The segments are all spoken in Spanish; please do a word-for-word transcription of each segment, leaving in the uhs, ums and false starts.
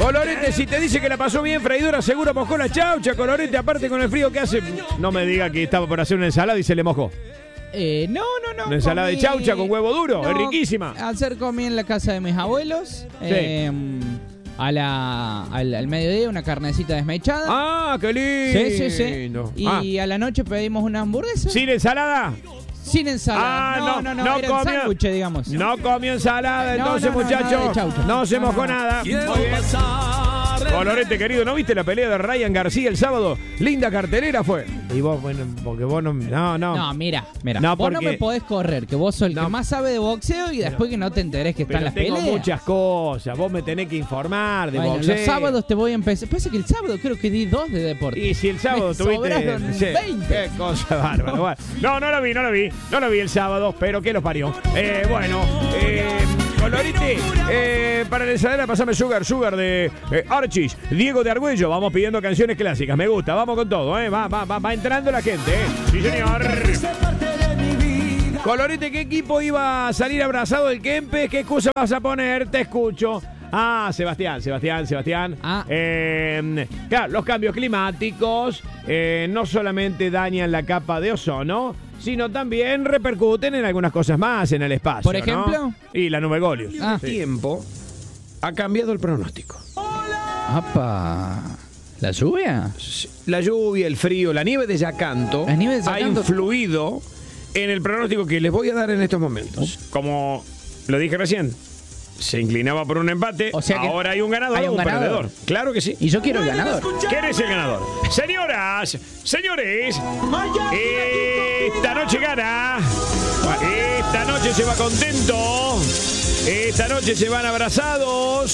Colorete, si te dice que la pasó bien, freidora seguro mojó la chaucha. Colorete, aparte con el frío que hace, no me diga que estaba por hacer una ensalada y se le mojó. Eh, no, no, no. Una ensalada comí... de chaucha con huevo duro, no, es riquísima. Ayer comí en la casa de mis abuelos. Sí. Eh, a la, al, al mediodía una carnecita desmechada. Ah, qué lindo. Sí, sí, sí. Y ah. a la noche pedimos una hamburguesa. ¿Sin ensalada? Sin ensalada. Ah, no, no, no, no, no era comió, sándwich, digamos. No comió ensalada, No, entonces, no, no, muchachos. nada de chaucha. No se No, mojó no. nada. Muy bien. Colorete, querido, ¿no viste la pelea de Ryan García el sábado? Linda cartelera fue. Y vos, bueno, porque vos no... No, no. No, mira, mira. No, vos porque... no me podés correr, que vos sos el no. que más sabe de boxeo y después que no te enterés que Pero están las tengo peleas. muchas cosas. Vos me tenés que informar de bueno, boxeo. los sábados te voy a empezar. Pasa que el sábado creo que di dos de deporte. Y si el sábado me tuviste... sobraron sí, veinte. Qué cosa bárbara. Bueno, no, no lo vi, no lo vi. No lo vi el sábado, pero que lo parió. Eh, bueno, eh... Colorete, eh, para la ensalada pasame Sugar, Sugar de eh, Archis, Diego de Argüello. Vamos pidiendo canciones clásicas, me gusta, vamos con todo, eh. va, va, va, va entrando la gente, eh. Sí, señor. Colorete, ¿qué equipo iba a salir abrazado del Kempes? ¿Qué excusa vas a poner? Te escucho. Ah, Sebastián, Sebastián, Sebastián. Ah. Eh, claro, los cambios climáticos eh, no solamente dañan la capa de ozono, sino también repercuten en algunas cosas más en el espacio. ¿Por ejemplo? ¿no? Y la nube Golius. Ah. El tiempo ha cambiado el pronóstico. ¡Apa! ¿La lluvia? La lluvia, el frío, la nieve de Yacanto, La nieve de ha Yacanto. influido en el pronóstico que les voy a dar en estos momentos. Como lo dije recién, se inclinaba por un empate, O sea que ahora hay un ganador hay o un un ganador. perdedor. Claro que sí. Y yo quiero el ganador. ¿Quién es el ganador? Señoras, señores, esta noche gana. Esta noche se va contento. Esta noche se van abrazados.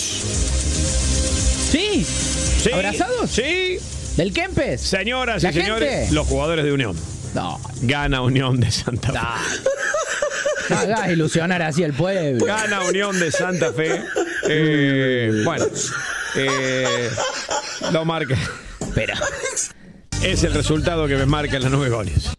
¿Sí? ¿Sí? ¿Abrazados? Sí. ¿Del Kempes? Señoras ¿La y señores, gente? los jugadores de Unión. No. Gana Unión de Santa Fe. No hagas ilusionar así al pueblo. Gana Unión de Santa Fe. Eh, bueno, eh, lo marca. Espera. Es el resultado que me marca en las nueve goles.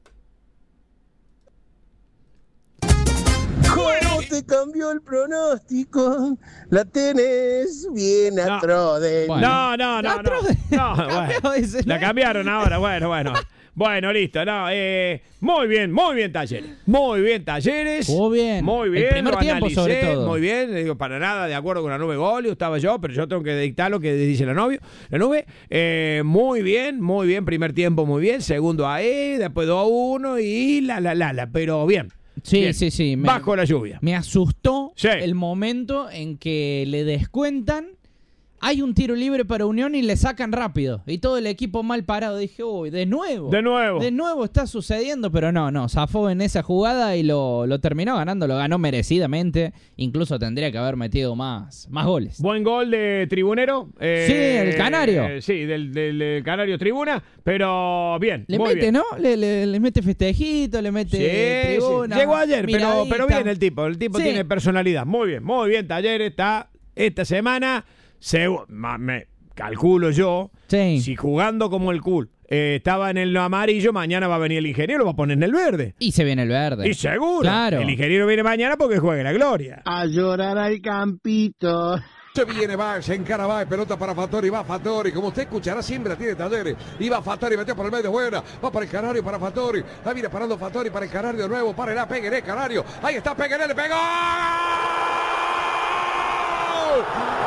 ¿Cómo te cambió el pronóstico? La tenés bien No. atroz de... Bueno. No, no, no, no. Atroz. No, Cambió bueno. ese, ¿no? La cambiaron ahora, bueno, bueno. Bueno, listo. No, eh, muy bien, muy bien, Talleres. Muy bien, Talleres. Jugó bien. Muy El bien. primer lo tiempo, analicé, sobre todo. Muy bien. Le digo, para nada de acuerdo con la nube Golio. Estaba yo, pero yo tengo que dictar lo que dice la novia. La nube. Eh, muy bien, muy bien. Primer tiempo, muy bien. Segundo ahí, después dos a uno y la, la, la, la. Pero bien. Sí, Bien. sí, sí. Me, Bajo la lluvia. me asustó Sí. el momento en que le descuentan. Hay un tiro libre para Unión y le sacan rápido. Y todo el equipo mal parado. Dije, uy, de nuevo. De nuevo. De nuevo está sucediendo, pero no, no. Zafó en esa jugada y lo, lo terminó ganando. Lo ganó merecidamente. Incluso tendría que haber metido más, más goles. Buen gol de Tribunero. eh, Sí, el Canario. eh, sí, del, del, del Canario Tribuna. Pero bien. Le muy mete, bien. ¿no? Le, le, le mete festejito, le mete Sí, tribuna. sí. Llegó ayer, pero, miradita. pero bien el tipo. El tipo Sí. tiene personalidad. Muy bien, muy bien. Talleres está esta semana. Se, ma- me calculo yo. Sí. Si jugando como el cool eh, estaba en el amarillo, mañana va a venir el ingeniero, lo va a poner en el verde. Y se viene el verde. Y seguro. Claro. El ingeniero viene mañana porque juega la gloria. A llorar al campito. Se viene, va, se encara, va, pelota para Fattori, va Fattori, como usted escuchará siempre la tiene Talleres, y va Fattori, metió por el medio, buena, va para el Canario, para Fattori, ahí viene parando Fattori para el Canario de nuevo, para la Pegueré, Canario, ahí está Pegueré, le pegó.